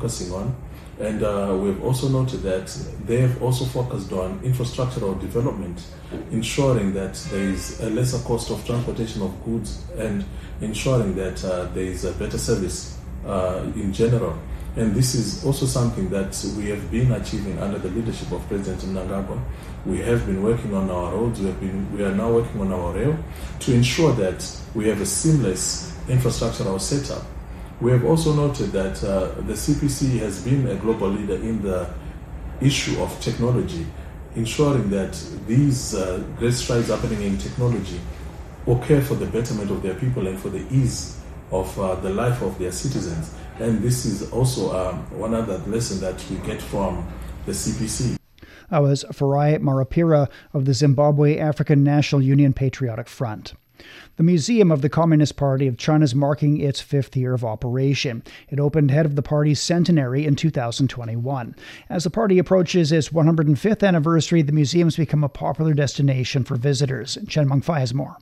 focusing on. And we've also noted that they have also focused on infrastructural development, ensuring that there is a lesser cost of transportation of goods and ensuring that there is a better service in general. And this is also something that we have been achieving under the leadership of President Mnangagwa. We have been working on our roads, we are now working on our rail to ensure that we have a seamless infrastructural setup. We have also noted that the CPC has been a global leader in the issue of technology, ensuring that these great strides happening in technology occur for the betterment of their people and for the ease of the life of their citizens. And this is also one other lesson that we get from the CPC. That was Farai Marapira of the Zimbabwe African National Union Patriotic Front. The Museum of the Communist Party of China is marking its 5th year of operation. It opened ahead of the party's centenary in 2021. As the party approaches its 105th anniversary, the museum's become a popular destination for visitors. Chen Mengfei has more.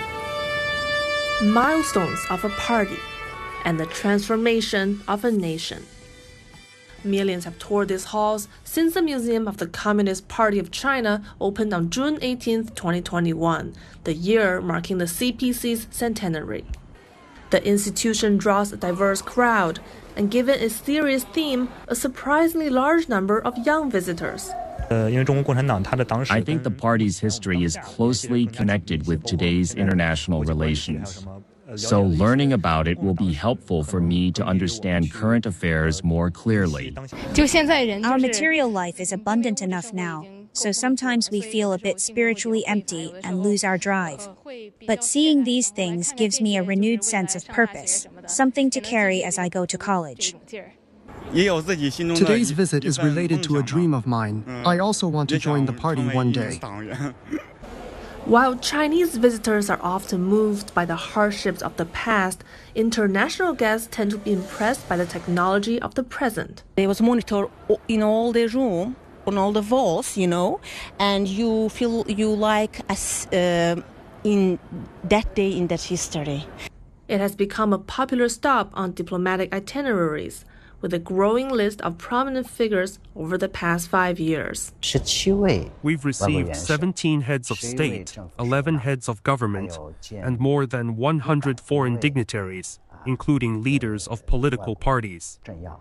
Milestones of a party and the transformation of a nation. Millions have toured these halls since the Museum of the Communist Party of China opened on June 18, 2021, the year marking the CPC's centenary. The institution draws a diverse crowd, and given its serious theme, a surprisingly large number of young visitors. I think the party's history is closely connected with today's international relations. So learning about it will be helpful for me to understand current affairs more clearly. Our material life is abundant enough now, so sometimes we feel a bit spiritually empty and lose our drive. But seeing these things gives me a renewed sense of purpose, something to carry as I go to college. Today's visit is related to a dream of mine. I also want to join the party one day. While Chinese visitors are often moved by the hardships of the past, international guests tend to be impressed by the technology of the present. There was monitor in all the room, on all the walls, and you feel you like as in that day in that history. It has become a popular stop on diplomatic itineraries, with a growing list of prominent figures over the past 5 years. We've received 17 heads of state, 11 heads of government, and more than 100 foreign dignitaries, including leaders of political parties.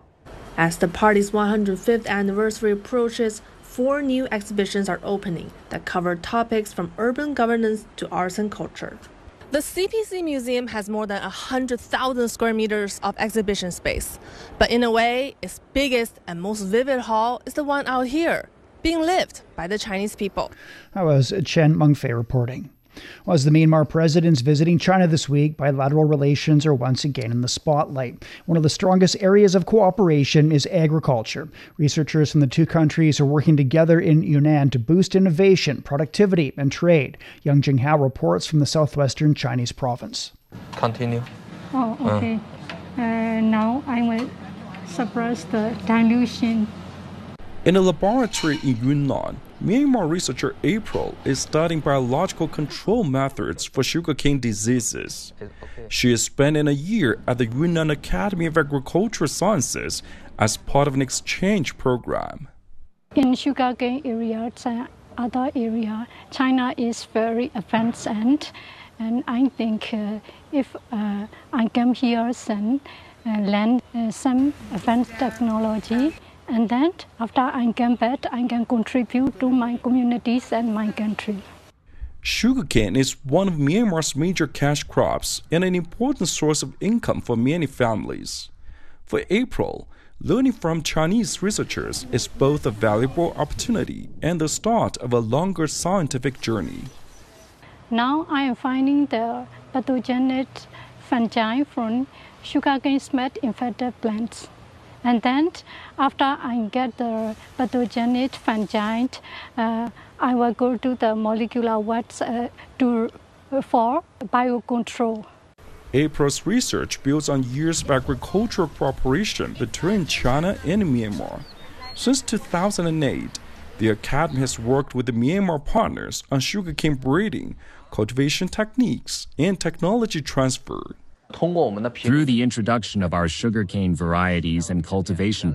As the party's 105th anniversary approaches, 4 new exhibitions are opening that cover topics from urban governance to arts and culture. The CPC Museum has more than 100,000 square meters of exhibition space. But in a way, its biggest and most vivid hall is the one out here, being lived by the Chinese people. That was Chen Mengfei reporting. Well, as the Myanmar president's visiting China this week, bilateral relations are once again in the spotlight. One of the strongest areas of cooperation is agriculture. Researchers from the two countries are working together in Yunnan to boost innovation, productivity, and trade. Yang Jinghao reports from the southwestern Chinese province. Continue. Oh, okay. Now I will suppress the dilution. In a laboratory in Yunnan, Myanmar researcher April is studying biological control methods for sugarcane diseases. She is spending a year at the Yunnan Academy of Agricultural Sciences as part of an exchange program. In sugarcane area, other area, China is very advanced, and I think if I come here and learn some advanced technology, and then after I come back, I can contribute to my communities and my country. Sugarcane is one of Myanmar's major cash crops and an important source of income for many families. For April, learning from Chinese researchers is both a valuable opportunity and the start of a longer scientific journey. Now I am finding the pathogenic fungi from sugarcane smut infected plants. And then, after I get the pathogenic fungi, I will go to the molecular works for biocontrol. April's research builds on years of agricultural cooperation between China and Myanmar. Since 2008, the Academy has worked with the Myanmar partners on sugarcane breeding, cultivation techniques, and technology transfer. Through the introduction of our sugarcane varieties and cultivation